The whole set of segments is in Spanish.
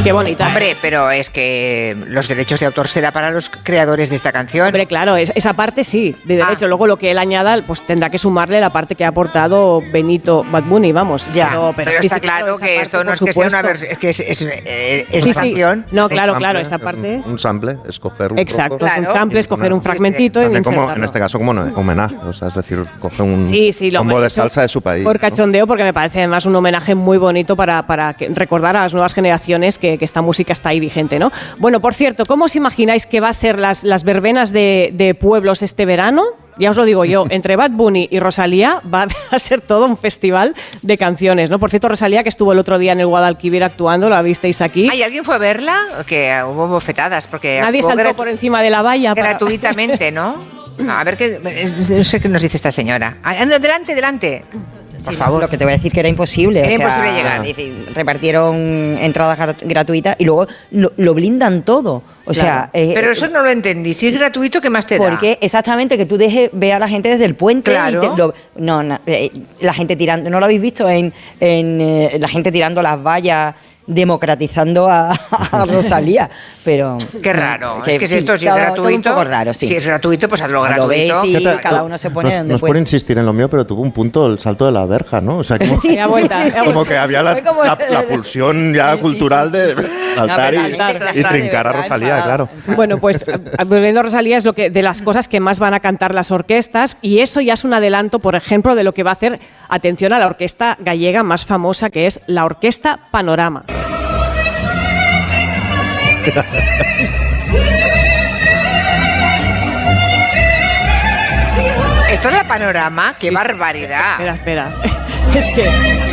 Qué bonita. Hombre, pero es que los derechos de autor será para los creadores de esta canción. Hombre, claro, esa parte sí, de derecho. Luego lo que él añada, pues tendrá que sumarle la parte que ha aportado Benito Bad Bunny, vamos. Ya, pero sí, está sí, claro que parte, esto no es que sea una versión, es que es una canción. No, claro, esta parte. Un sample, escoger un Exacto, trozo. un sample, escoger un fragmentito y También como, insertarlo. en este caso como homenaje, o sea, es decir, coge un lo combo he de hecho salsa de su país. Por cachondeo, porque me parece además un homenaje muy bonito para recordar a las nuevas generaciones que esta música está ahí vigente, ¿no? Bueno, por cierto, ¿cómo os imagináis que va a ser las verbenas de pueblos este verano? Ya os lo digo yo, entre Bad Bunny y Rosalía va a ser todo un festival de canciones, ¿no? Por cierto, Rosalía, que estuvo el otro día en el Guadalquivir actuando, ¿la visteis aquí? ¿Hay alguien fue a verla? Que hubo bofetadas, porque nadie saltó por encima de la valla. Gratuitamente, ¿no? A ver, no sé qué nos dice esta señora. Adelante. Por favor. Lo que te voy a decir que era imposible. Era imposible llegar. Repartieron entradas gratuitas y luego lo blindan todo. O sea, pero eso no lo entendí. Si es gratuito, ¿qué más te da? Porque exactamente que tú ve a la gente desde el puente. Claro. La gente tirando. ¿No lo habéis visto en la gente tirando las vallas? Democratizando a Rosalía, pero qué raro, es que si sí, esto si es gratuito, un poco raro, sí. Si es gratuito, pues hazlo gratuito. Lo veis y cada uno se pone donde no es puede. por insistir en lo mío, pero tuvo un punto el salto de la verja, ¿no? O sea, como, Sí, como que había la pulsión ya cultural de saltar y trincar a Rosalía, claro. Bueno, pues volviendo a Rosalía es de las cosas que más van a cantar las orquestas, y eso ya es un adelanto, por ejemplo, de lo que va a hacer, atención, a la orquesta gallega más famosa, que es la Orquesta Panorama. Esto es la Panorama, qué barbaridad. Espera. Es que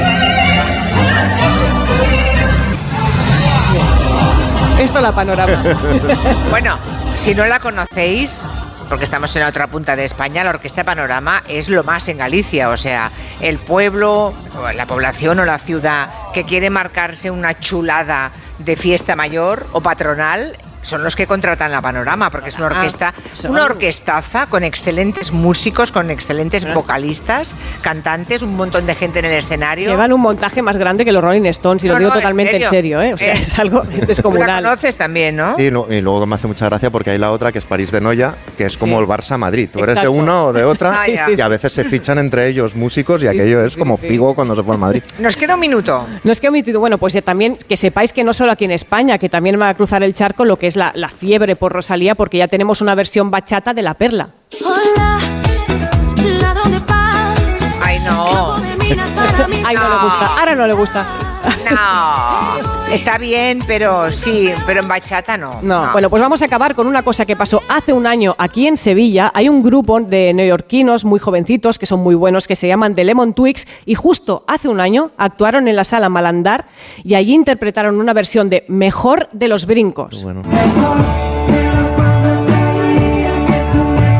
esto es la Panorama. Bueno, si no la conocéis, porque estamos en la otra punta de España, la Orquesta Panorama es lo más en Galicia, o sea, el pueblo, o la población o la ciudad que quiere marcarse una chulada de fiesta mayor o patronal, son los que contratan la Panorama, porque es una orquesta, una orquestaza con excelentes músicos, con excelentes vocalistas, cantantes, un montón de gente en el escenario. Llevan un montaje más grande que los Rolling Stones, y lo digo totalmente en serio, ¿eh? O sea, es algo descomunal. Tú la conoces también, ¿no? Sí, y luego me hace mucha gracia porque hay la otra que es París de Noia, que es como el Barça-Madrid. Tú eres de una o de otra y a veces se fichan entre ellos músicos y aquello es como Figo cuando se fue al Madrid. Nos queda un minuto. Bueno, pues también que sepáis que no solo aquí en España, que también va a cruzar el charco lo que es la fiebre por Rosalía, porque ya tenemos una versión bachata de La Perla. Hola, ladrón de paz. Ay, no. Ay, no le gusta. Ahora no le gusta. No, está bien, pero en bachata no. No. Bueno, pues vamos a acabar con una cosa que pasó hace un año aquí en Sevilla. Hay un grupo de neoyorquinos muy jovencitos que son muy buenos, que se llaman The Lemon Twigs, y justo hace un año actuaron en la Sala Malandar y allí interpretaron una versión de Mejor de los Brincos. Bueno.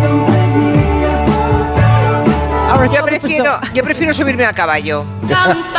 Yo prefiero subirme al caballo.